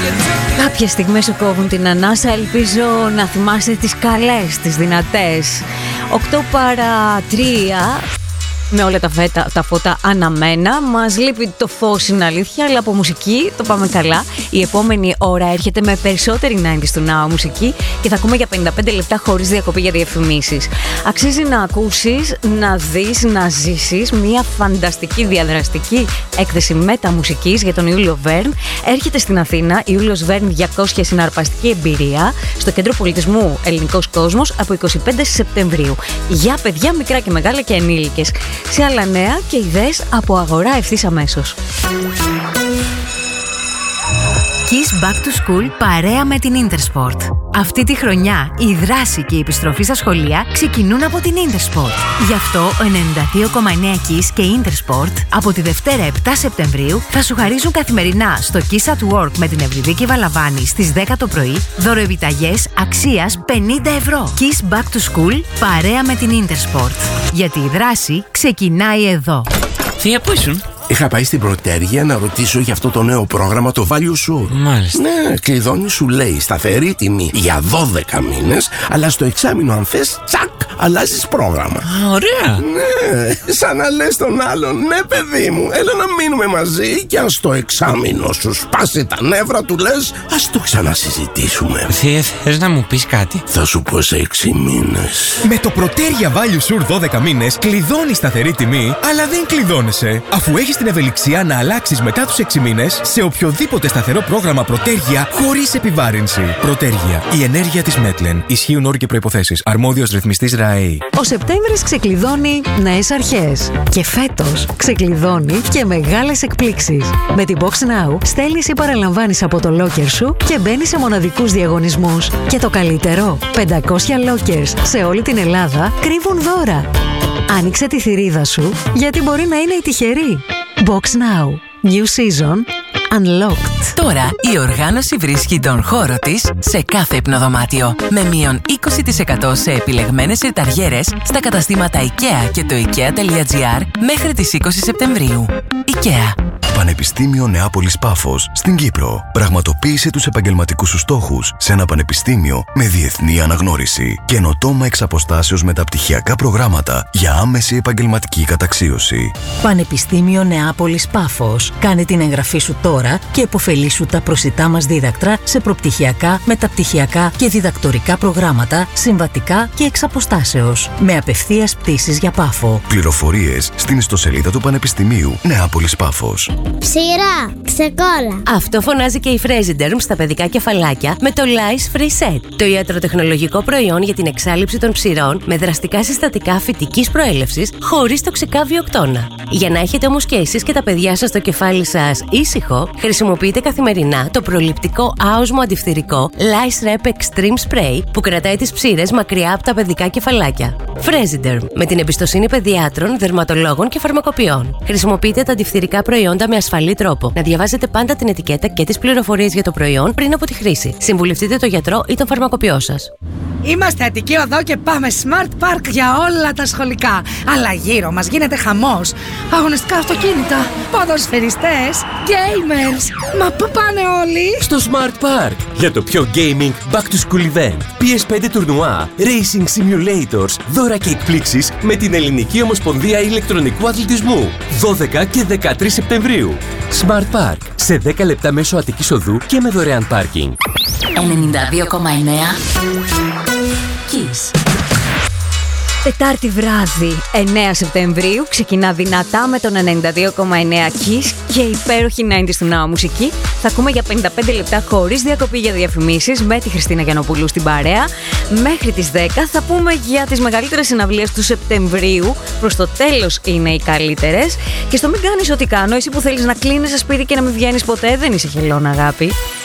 Κάποιες στιγμές σου κόβουν την ανάσα. Ελπίζω να θυμάσαι τις καλές, τις δυνατές. 8 παρά 3. Με όλα τα φώτα αναμένα. Μας λείπει το φως, είναι αλήθεια, αλλά από μουσική το πάμε καλά. Η επόμενη ώρα έρχεται με περισσότερη 90's του Now μουσική και θα ακούμε για 55 λεπτά χωρίς διακοπή για διαφημίσεις. Αξίζει να ακούσεις, να δεις, να ζήσεις μια φανταστική διαδραστική έκθεση μεταμουσικής για τον Ιούλιο Βέρν. Έρχεται στην Αθήνα Ιούλιος Βέρν 200 συναρπαστική εμπειρία στο Κέντρο Πολιτισμού Ελληνικός Κόσμος από 25 Σεπτεμβρίου. Για παιδιά μικρά και μεγάλα και ενήλικες. Σε άλλα νέα και ιδέες από αγορά ευθύς αμέσως. Kiss Back to School παρέα με την Intersport. Αυτή τη χρονιά η δράση και η επιστροφή στα σχολεία ξεκινούν από την Intersport. Γι' αυτό ο 92,9 Kiss και η Intersport από τη Δευτέρα 7 Σεπτεμβρίου θα σου χαρίζουν καθημερινά στο Kiss at Work με την Ευρυδίκη Βαλαβάνη στις 10 το πρωί δωροεπιταγές αξίας 50 ευρώ. Kiss Back to School παρέα με την Intersport. Γιατί η δράση ξεκινάει εδώ. Θεία, πού ήσουν? Είχα πάει στην Πρωτέργεια να ρωτήσω για αυτό το νέο πρόγραμμα, το Value Sure. Μάλιστα. Ναι, κλειδώνει, σου λέει σταθερή τιμή για 12 μήνες, αλλά στο εξάμηνο αν θες, τσακ, αλλάζεις πρόγραμμα. Ωραία. Ναι, σαν να λες τον άλλον, ναι παιδί μου, έλα να μείνουμε μαζί και αν στο εξάμηνο σου σπάσει τα νεύρα του λες, ας το ξανασυζητήσουμε. Θεία, θες να μου πεις κάτι? Θα σου πω σε 6 μήνες. Με το Πρωτέργεια Value Sure 12 μήνες κλειδώνεις σταθερή τιμή, αλλά δεν κλειδώνεσαι, αφού έχεις την ευελιξία να αλλάξεις μετά τους 6 μήνες σε οποιοδήποτε σταθερό πρόγραμμα Πρωτέργεια χωρίς επιβάρυνση. Πρωτέργεια. Η ενέργεια της Μέτλεν. Ισχύουν όροι και προϋποθέσεις. Αρμόδιος ρυθμιστής ΡΑΕΗ. Ο Σεπτέμβρης ξεκλειδώνει νέες αρχές. Και φέτος ξεκλειδώνει και μεγάλες εκπλήξεις. Με την Box Now στέλνεις ή παραλαμβάνεις από το locker σου και μπαίνεις σε μοναδικούς διαγωνισμούς. Και το καλύτερο, 500 lockers σε όλη την Ελλάδα κρύβουν δώρα. Άνοιξε τη θηρίδα σου, γιατί μπορεί να είναι η τυχερή. Box Now. New season. Unlocked. Τώρα η οργάνωση βρίσκει τον χώρο της σε κάθε υπνοδωμάτιο. Με μείον 20% σε επιλεγμένες ρεταριέρες στα καταστήματα IKEA και το IKEA.gr μέχρι τις 20 Σεπτεμβρίου. IKEA. Πανεπιστήμιο Νεάπολης Πάφος στην Κύπρο. Πραγματοποίησε τους επαγγελματικούς σου στόχους σε ένα πανεπιστήμιο με διεθνή αναγνώριση. Καινοτόμα εξ αποστάσεως μεταπτυχιακά προγράμματα για άμεση επαγγελματική καταξίωση. Πανεπιστήμιο Νεάπολης Πάφος. Κάνε την εγγραφή σου τώρα και επωφελήσου τα προσιτά μας δίδακτρα σε προπτυχιακά, μεταπτυχιακά και διδακτορικά προγράμματα, συμβατικά και εξ αποστάσεως. Με απευθείας πτήσεις για Πάφο. Πληροφορίες στην ιστοσελίδα του Πανεπιστημίου Νεάπολης Πάφος. Ψηρά, ξεκόλα. Αυτό φωνάζει και η Fresiderm στα παιδικά κεφαλάκια με το Lice Free Set. Το ιατροτεχνολογικό προϊόν για την εξάλειψη των ψηρών με δραστικά συστατικά φυτικής προέλευσης χωρίς τοξικά βιοκτώνα. Για να έχετε όμως και εσείς και τα παιδιά σας το κεφάλι σας ήσυχο, χρησιμοποιείτε καθημερινά το προληπτικό άοσμο αντιφθυρικό Lice Rep Extreme Spray που κρατάει τις ψήρες μακριά από τα παιδικά κεφαλάκια. Fresiderm, με την εμπιστοσύνη παιδιάτρων, δερματολόγων και φαρμακοποιών. Χρησιμοποιείτε τα αντιφθυρικά προϊόντα με ασφαλή τρόπο. Να διαβάζετε πάντα την ετικέτα και τις πληροφορίες για το προϊόν πριν από τη χρήση. Συμβουλευτείτε τον γιατρό ή τον φαρμακοποιό σας. Είμαστε Αττική Οδό και πάμε Smart Park για όλα τα σχολικά. Αλλά γύρω μας γίνεται χαμός. Αγωνιστικά αυτοκίνητα, ποδοσφαιριστές, gamers. Μα πού πάνε όλοι? Στο Smart Park για το πιο gaming back to school event. PS5 τουρνουά, racing simulators, δώρα και εκπλήξεις με την Ελληνική Ομοσπονδία Ηλεκτρονικού Αθλητισμού. 12 και 13 Σεπτεμβρίου. Smart Park σε 10 λεπτά μέσω Αττικής Οδού και με δωρεάν πάρκινγκ. 92,9 Kiss. Τετάρτη βράδυ, 9 Σεπτεμβρίου, ξεκινά δυνατά με τον 92,9 Kiss και υπέροχη 90's του Now μουσική. Θα ακούμε για 55 λεπτά χωρίς διακοπή για διαφημίσεις με τη Χριστίνα Γιαννοπούλου στην παρέα. Μέχρι τις 10 θα πούμε για τις μεγαλύτερες συναυλίες του Σεπτεμβρίου. Προς το τέλος είναι οι καλύτερες. Και στο μην κάνεις ό,τι κάνω, εσύ που θέλεις να κλείνεις σπίτι και να μην βγαίνεις ποτέ, δεν είσαι χελώνα αγάπη.